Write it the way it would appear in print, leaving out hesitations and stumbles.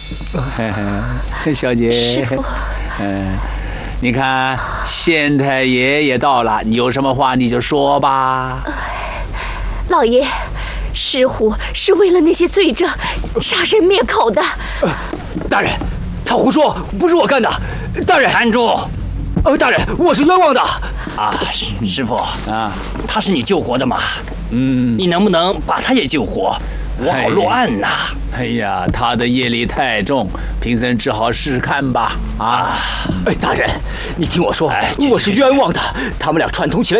小姐， 师傅， 你看县太爷也到了，你有什么话你就说吧。 老爷，石虎是为了那些罪证杀人灭口的。 大人，他胡说，不是我干的。大人， 站住！ 大人，我是冤枉的。 啊，师傅啊， 他是你救活的吗？你能不能把他也救活？我好落案呐！ 哎呀，他的业力太重，贫僧只好试试看吧。啊， 大人，你听我说，我是冤枉的。他们俩串通起来